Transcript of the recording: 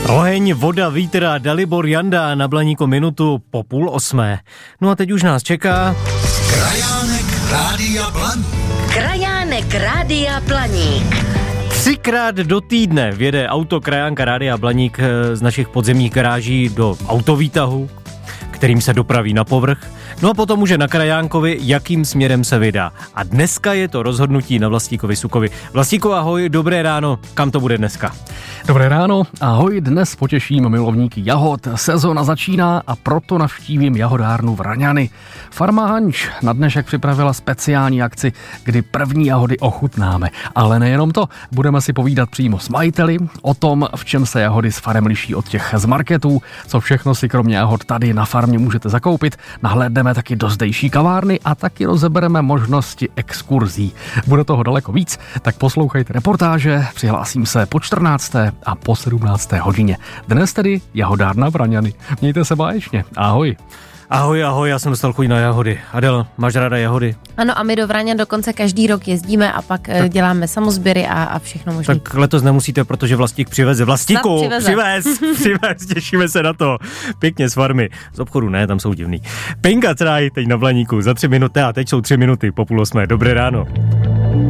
Oheň, voda, vítr a Dalibor Janda na Blaníku minutu po 7:30. No a teď už nás čeká... Krajánek Rádia Blaník. Krajánek Rádia Blaník. 3krát do týdne vjede auto Krajánka Rádia Blaník z našich podzemních garáží do autovýtahu, kterým se dopraví na povrch. No a potom už je na Krajánkovi, jakým směrem se vydá. A dneska je to rozhodnutí na Vlastíkovi Sukovi. Vlastíku, ahoj, dobré ráno. Kam to bude dneska? Dobré ráno, ahoj, dnes potěším milovníky jahod. Sezona začíná a proto navštívím jahodárnu Vraňany. Farma Hanč na dnešek připravila speciální akci, kdy první jahody ochutnáme. Ale nejenom to, budeme si povídat přímo s majiteli o tom, v čem se jahody s farem liší od těch z marketů, co všechno si kromě jahod tady na farmě můžete zakoupit. Nahlédneme taky do zdejší kavárny a taky rozebereme možnosti exkurzí. Bude toho daleko víc, tak poslouchejte reportáže, přihlásím se po 14. a po 17. hodině. Dnes tedy jahodárna Vraňany. Mějte se báječně. Ahoj. Ahoj, já jsem dostal chuť na jahody. Adel, máš ráda jahody? Ano, a my do Vraňan dokonce každý rok jezdíme a pak děláme samosběry a všechno možné. Tak letos nemusíte, protože Vlastík přiveze. Vlastíku, přivez, těšíme se na to. Pěkně z farmy. Z obchodu ne, tam jsou divný. Pinka Craj, teď na Blaníku za 3 minuty a teď jsou 3 minuty po 7:30. Dobré ráno.